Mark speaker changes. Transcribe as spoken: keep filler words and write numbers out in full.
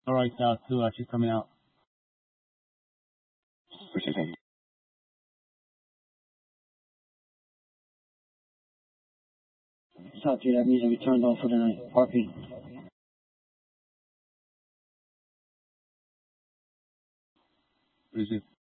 Speaker 1: Alright, uh, Sue, uh, she's coming out.
Speaker 2: What you think?
Speaker 3: Talk to you, that means that we turned off for the night. R P.
Speaker 1: What is it?